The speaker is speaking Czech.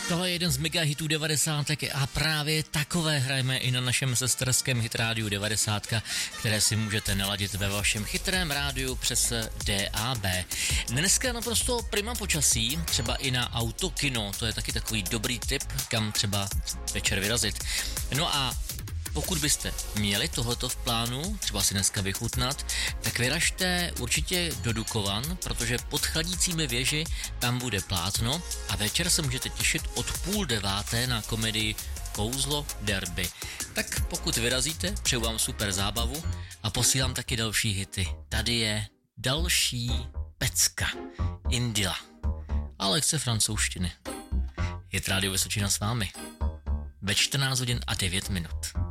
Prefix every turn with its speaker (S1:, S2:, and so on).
S1: Tohle je jeden z mega hitů 90. a právě takové hrajeme i na našem sesterském hitrádiu 90, které si můžete naladit ve vašem chytrém rádiu přes DAB. Dneska naprosto prima počasí, třeba i na autokino, to je taky takový dobrý tip, kam třeba večer vyrazit. No a pokud byste měli tohleto v plánu, třeba si dneska vychutnat, tak vyražte určitě do Dukovan, protože pod chladícími věži tam bude plátno a večer se můžete těšit od 8:30 na komedii Kouzlo derby. Tak pokud vyrazíte, přeju vám super zábavu a posílám taky další hity. Tady je další pecka Indila a lekce francouzštiny. Je Rádio Vysočina s vámi ve 14 hodin a 9 minut.